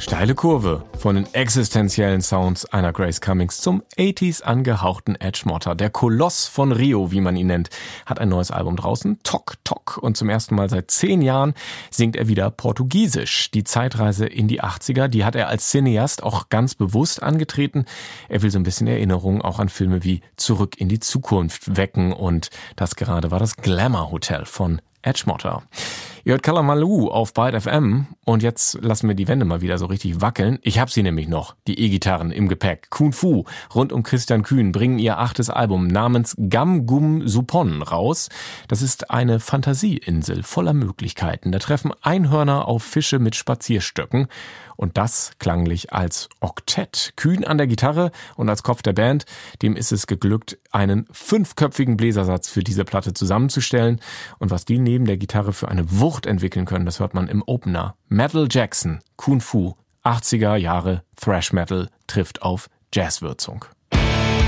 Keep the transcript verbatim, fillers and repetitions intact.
Steile Kurve von den existenziellen Sounds einer Grace Cummings zum achtziger angehauchten Edgemotor. Der Koloss von Rio, wie man ihn nennt, hat ein neues Album draußen, Tok Tok. Und zum ersten Mal seit zehn Jahren singt er wieder Portugiesisch. Die Zeitreise in die achtziger, die hat er als Cineast auch ganz bewusst angetreten. Er will so ein bisschen Erinnerungen auch an Filme wie Zurück in die Zukunft wecken. Und das gerade war das Glamour Hotel von Edgemotor. Ihr hört Kalamaloo auf Byte F M und jetzt lassen wir die Wände mal wieder so richtig wackeln. Ich hab sie nämlich noch, die E-Gitarren im Gepäck. Kung Fu rund um Christian Kühn bringen ihr achtes Album namens Gam Gum Supon raus. Das ist eine Fantasieinsel voller Möglichkeiten. Da treffen Einhörner auf Fische mit Spazierstöcken und das klanglich als Oktett. Kühn an der Gitarre und als Kopf der Band, dem ist es geglückt, einen fünfköpfigen Bläsersatz für diese Platte zusammenzustellen. Und was die neben der Gitarre für eine Wucht entwickeln können, das hört man im Opener. Metal Jackson, Kung Fu, achtziger Jahre Thrash Metal trifft auf Jazzwürzung.